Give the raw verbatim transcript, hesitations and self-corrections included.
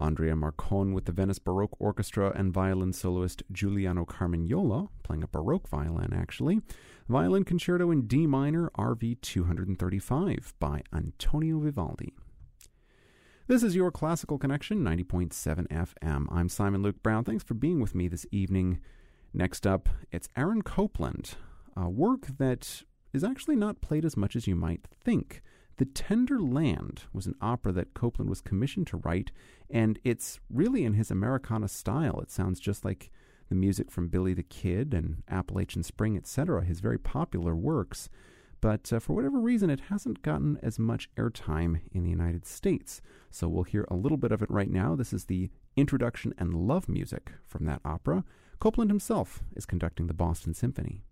Andrea Marcon with the Venice Baroque Orchestra and violin soloist Giuliano Carmignola, playing a Baroque violin actually. Violin Concerto in D minor, R V two thirty-five by Antonio Vivaldi. This is your Classical Connection, ninety point seven F M. I'm Simon Luke Brown. Thanks for being with me this evening. Next up, it's Aaron Copland, a work that is actually not played as much as you might think. The Tender Land was an opera that Copland was commissioned to write, and it's really in his Americana style. It sounds just like the music from Billy the Kid and Appalachian Spring, et cetera, his very popular works. But uh, for whatever reason, it hasn't gotten as much airtime in the United States. So we'll hear a little bit of it right now. This is the introduction and love music from that opera. Copland himself is conducting the Boston Symphony.